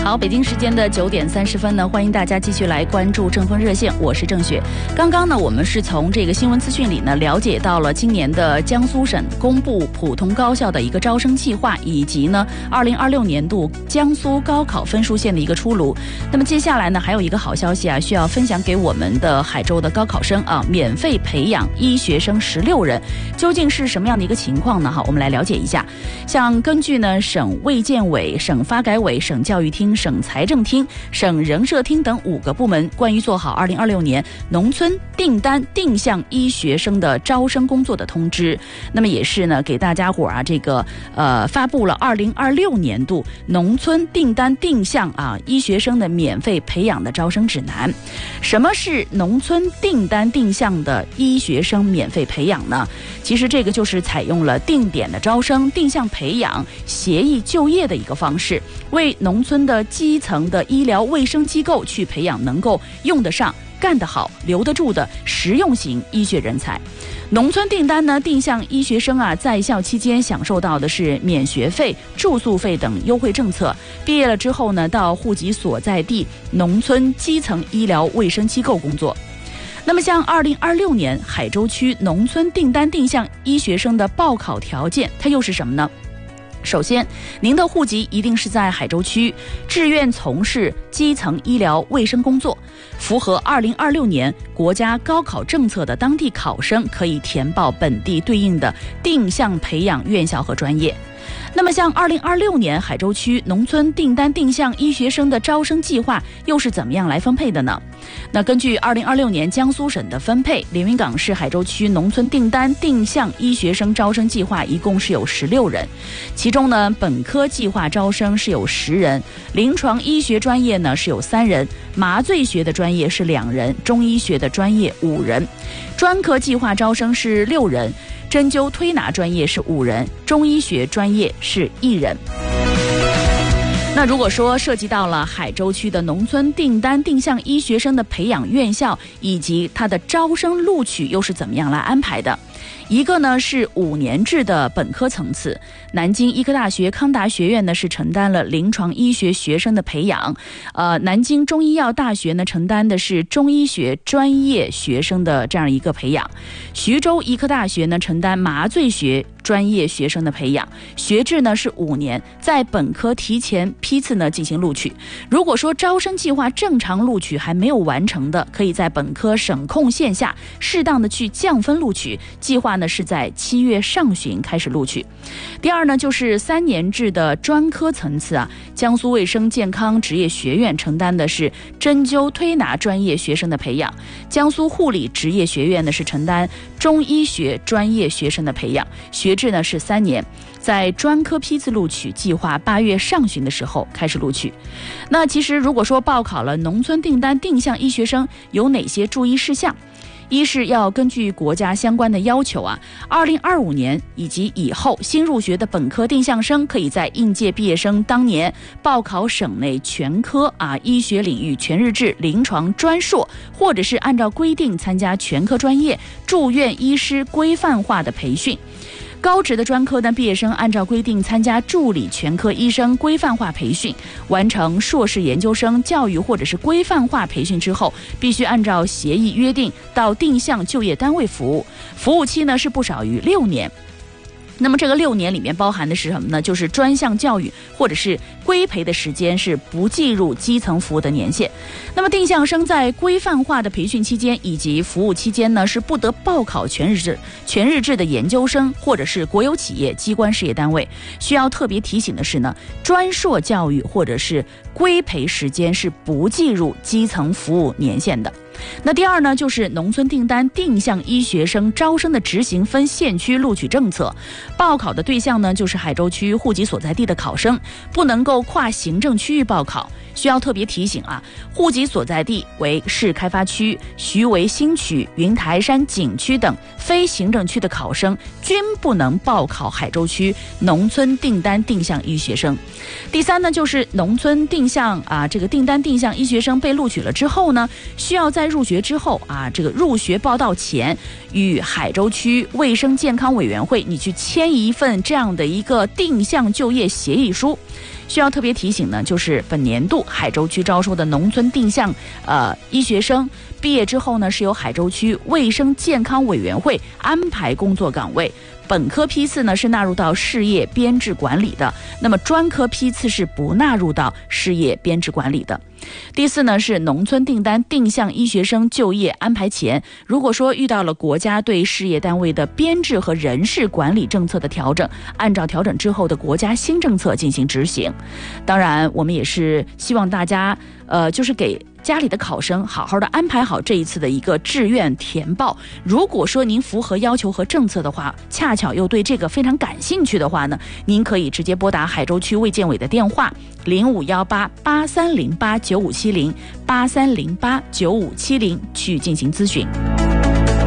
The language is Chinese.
好，北京时间的9点30分呢，欢迎大家继续来关注正风热线，我是郑雪。刚刚呢，我们是从这个新闻资讯里呢，了解到了今年的江苏省公布普通高校的一个招生计划，以及呢2026年度江苏高考分数线的一个出炉。那么接下来呢，还有一个好消息啊，需要分享给我们的海州的高考生啊，免费培养医学生16人，究竟是什么样的一个情况呢？好，我们来了解一下。像根据呢省卫健委、省发改委、省教育厅、省财政厅、省人社厅等5个部门关于做好2026年农村订单定向医学生的招生工作的通知，那么也是呢给大家伙啊发布了2026年度农村订单定向医学生的免费培养的招生指南。什么是农村订单定向的医学生免费培养呢？其实这个就是采用了定点的招生、定向培养、协议就业的一个方式，为农村的基层的医疗卫生机构去培养能够用得上、干得好、留得住的实用型医学人才。农村订单呢，定向医学生在校期间享受到的是免学费、住宿费等优惠政策。毕业了之后呢，到户籍所在地农村基层医疗卫生机构工作。那么像2026年海州区农村订单定向医学生的报考条件，它又是什么呢？首先，您的户籍一定是在海州区，志愿从事基层医疗卫生工作，符合2026年国家高考政策的当地考生可以填报本地对应的定向培养院校和专业。那么像2026年海州区农村订单定向医学生的招生计划又是怎么样来分配的呢？那根据2026年江苏省的分配，连云港市海州区农村订单定向医学生招生计划一共是有16人，其中呢本科计划招生是有10人，临床医学专业呢是有3人，麻醉学的专业是2人，中医学的专业5人，专科计划招生是6人，针灸推拿专业是5人，中医学专业是1人。那如果说涉及到了海州区的农村订单定向医学生的培养院校以及它的招生录取又是怎么样来安排的？一个呢是5年制的本科层次，南京医科大学康达学院呢是承担了临床医学学生的培养，南京中医药大学呢承担的是中医学专业学生的这样一个培养，徐州医科大学呢承担麻醉学专业学生的培养，学制呢是5年，在本科提前批次呢进行录取。如果说招生计划正常录取还没有完成的，可以在本科省控线下适当的去降分录取，计划呢是在7月上旬开始录取。第二呢就是3年制的专科层次江苏卫生健康职业学院承担的是针灸推拿专业学生的培养，江苏护理职业学院呢是承担中医学专业学生的培养，学制呢是3年，在专科批次录取，计划8月上旬的时候开始录取。那其实如果说报考了农村订单定向医学生，有哪些注意事项？一是要根据国家相关的要求2025年以及以后新入学的本科定向生，可以在应届毕业生当年报考省内全科医学领域全日制临床专硕，或者是按照规定参加全科专业住院医师规范化的培训。高职的专科的毕业生按照规定参加助理全科医生规范化培训，完成硕士研究生教育或者是规范化培训之后，必须按照协议约定到定向就业单位服务，服务期呢是不少于6年。那么这个6年里面包含的是什么呢？就是专项教育或者是规培的时间是不计入基层服务的年限。那么定向生在规范化的培训期间以及服务期间呢，是不得报考全日制的研究生或者是国有企业机关事业单位。需要特别提醒的是呢，专硕教育或者是规培时间是不计入基层服务年限的。那第二呢，就是农村订单定向医学生招生的执行分县区录取政策。报考的对象呢，就是海州区户籍所在地的考生，不能够跨行政区域报考。需要特别提醒户籍所在地为市开发区、徐围新区、云台山景区等非行政区的考生，均不能报考海州区农村订单定向医学生。第三呢，就是农村定向这个订单定向医学生被录取了之后呢，需要在入学之后这个入学报到前，与海州区卫生健康委员会你去签一份这样的一个定向就业协议书。 需要特别提醒呢，就是本年度海州区招收的农村定向医学生毕业之后呢，是由海州区卫生健康委员会安排工作岗位。本科批次呢是纳入到事业编制管理的，那么专科批次是不纳入到事业编制管理的。第四呢是农村订单定向医学生就业安排前，如果说遇到了国家对事业单位的编制和人事管理政策的调整，按照调整之后的国家新政策进行执行。当然我们也是希望大家就是给家里的考生好好的安排好这一次的一个志愿填报。如果说您符合要求和政策的话，恰巧又对这个非常感兴趣的话呢，您可以直接拨打海州区卫健委的电话05188308957083089570去进行咨询。